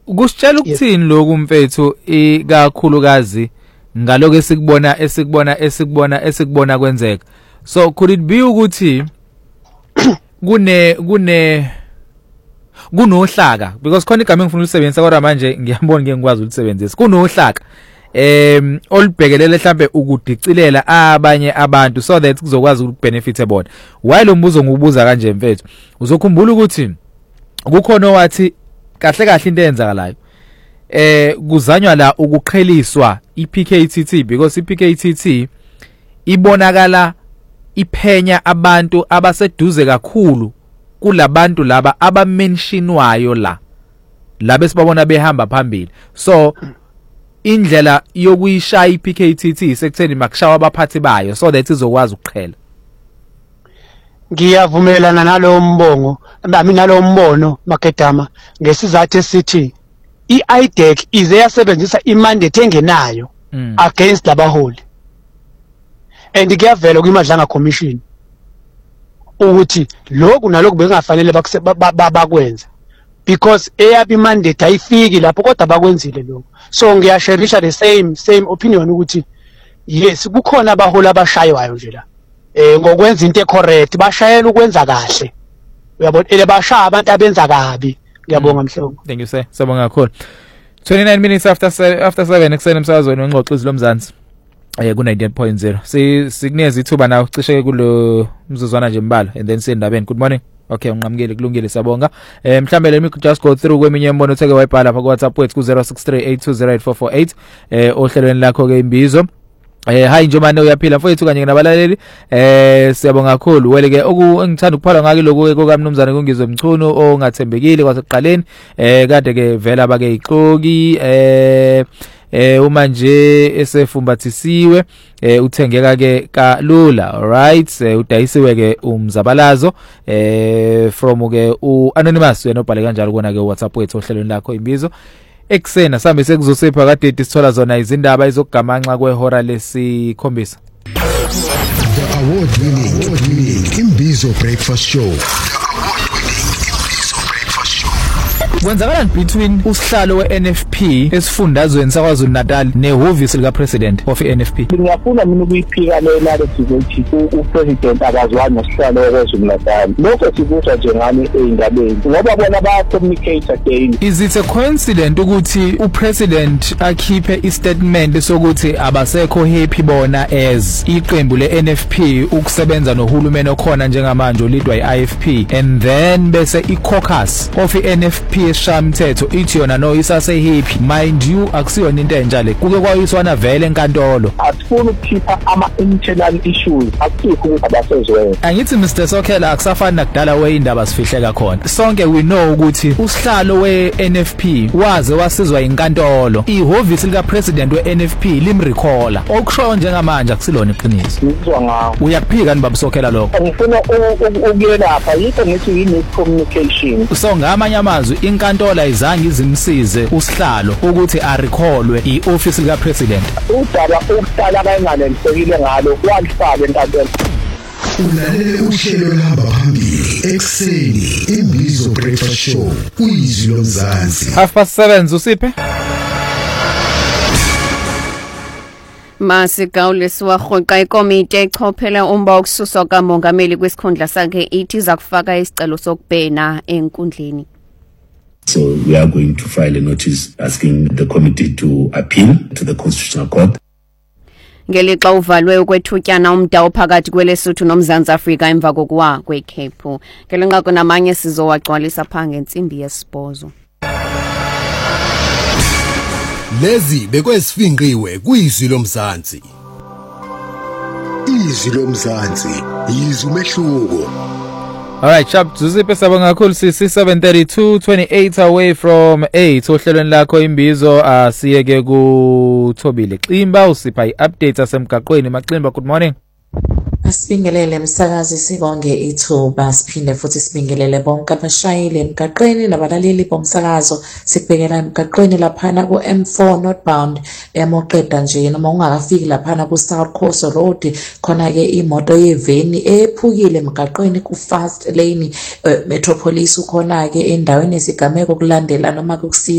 kusitshela ukuthini lokhu mfethu ikakhulukazi ngaloko esikubona kwenzeka. So could it be ukuthi kunohlaka, because khona igama engifuna ulisebenzisa kodwa manje ngiyabona ngikwazi ulisebenzisa. Kunohlaka olubhekelele mhlambe ukudicilela abanye abantu so that kuzokwazi ukubenefit bona. Why lo mbuzo ngubuza kanje mfethu? Uzokhumbula ukuthi kukhona owathi kahle into eyenzakalayo kuzanywa la ukuqheliswa iPKTT, because iPKTT ibonakala iphenya abantu abaseduze kakhulu kulabantu laba abamentionwayo la besibabona behamba phambili. So indlela yokuyishaya iPKTT sekutheni makushawa abaphathi bayo so that izokwazi ukuqhela. Ngiyavumelana nalo mbongo nalo mbono Makedama ngesizathu esithi iIDEC ize yasebenzisa imandate engenayo against labaholi, and kuyavela kwimadlanga commission ukuthi lokhu nalokhu bengafanele bakwenza because eyabi mandate ayifiki lapho kodwa bakwenzile lokho. So ngiyasharisha the same opinion ukuthi yes kukhona abaholi abashaywayo nje la ngokwenza into ecorrect, bashayela ukwenza kahle, uyabona, ele bashaya abantu abenza kabi. Ngiyabonga mhlongo. Thank you sir, sabonga kakhulu. 29 minutes after 7 ekuseni emsakazweni weNgxoxo Lomzansi ku 98.0. Sikunikeza ithuba nawe cishe kulo mzuzwana nje mbala and then sendabeni. Good morning. Okay, unqamukile kulungile sabonga. Mhlambe let me just go through kweminye imbono theke wayibhala lapha ku WhatsApp wethu ku 0638208448 ohlelweni lakho ke imbizo. Hi Njomane uyaphila mfowethu kanye nabalaleli. Siyabonga kakhulu. Wele ke engithanda ukuphala ngake lokho kokamnumzane kungizwe Mchunu ongathembekile kwaseqaleni. Kade ke vela bake ixoki uma nje esefumbathisiwe uthengeka ke kalula. Alright, udayisiwe ke umzabalazo from ke uanonymous wena obhale kanjalo kona ke WhatsApp wethu ohlelweni lakho imbizo. Eksena sambe sekuzosipha kade sithola zona izindaba ezokugamanxa kwehora lesikhombisa. The award-winning Imbizo Breakfast Show. Kwenzakala between usihlalo weNFP esifundazweni saKwaZulu Natal nehhovisi lika president of iNFP. Ngiyafuna mina ukuyiphika lela lezithi upresident akazwani nosihlalo weKwaZulu Natal. Lokho sibuza nje ngani eindabeni ngoba bona baya communicate again. Is it a coincidence ukuthi upresident akhiphe istatement sokuthi abasekho happy bona as iqembu leNFP ukusebenza nohulumeni okhona njengamanje olidwa iIFP, and then bese iCaucus of iNFP eshamthetho ithi yona no isase happy? Mind you akusiyona into enjalo, kuke kwayiswana vele enkantolo. Asifuna ukukhipha ama-internal issues, akusikho ukuthi abasezwe. Angithi Mr Sokhela akusafani nakudala weindaba sifihleka khona. Sonke we know ukuthi usihlalo weNFP waze wasizwa inkantolo, ihhovisi lika president weNFP limrecalla. Okusho njengamanje akusilona iqiniso. Ngizwa ngawo. Uyakuphika ni Baba Sokhela lokho? Ngifuna ukuyelapha yikho ngithi yini communication. So ngamanye amazwi inkantolo ayizange izimsize usihlalo ukuthi arecallwe ioffice lika president. Udaba ukuhlala bayinganelisekile ngalo walifaka enkantolo. Ulalele uhlelo lahamba phambili ekseni Imbizo Breakfast Show kuyizwi lomzansi. 7:30 usiphe Masigawulesi warhoqa ikomiti echophela umba okususwa kamongameli kwesikhundla sakhe ithi zakufaka isicelo sokubhena enkundleni. So we are going to file a notice asking the committee to appeal to the Constitutional Court. Ngelixa uvalwe ukwethutyana umda phakathi kweleSuthu noMzantsi Afrika emva kokuwa kweCape. Ngelenqako namanye sizowagcwalisa pha ngensimbi yesibhozo. Lezi bekwesifingqiwe kuyizwi lomzansi. Izwi lomzansi yizwi umehluko. Alright, chap, Zuzipe sabonga kakhulu sisi 7:32, 28 away from 8 ohlelweni lakho imbizo. Siyeke ku Thobile Ximba usipha iupdate asemgaqweni. Maximba, good morning. Asibingelele msakazi sibonge ithuba siphinde futhi sibingelele bonke abashayeli emgaqweni nabalaleli bomsakazo sikubekela emgaqweni laphana ku M4 northbound emoqeda nje noma ungakafiki laphana ku South Coast Road khona ke imoto yeveni ephukile emgaqweni ku fast lane Metropolis ukhona ke endaweni esigameko kulandela noma kukusiza